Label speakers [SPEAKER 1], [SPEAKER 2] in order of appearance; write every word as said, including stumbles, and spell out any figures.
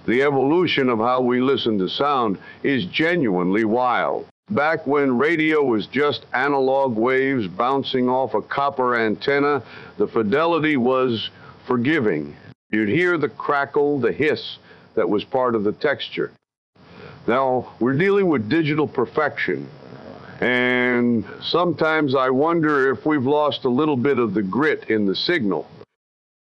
[SPEAKER 1] The evolution of how we listen to sound is genuinely wild. Back when radio was just analog waves bouncing off a copper antenna, the fidelity was forgiving. You'd hear the crackle, the hiss that was part of the texture. Now, we're dealing with digital perfection, and sometimes I wonder if we've lost a little bit of the grit in the signal.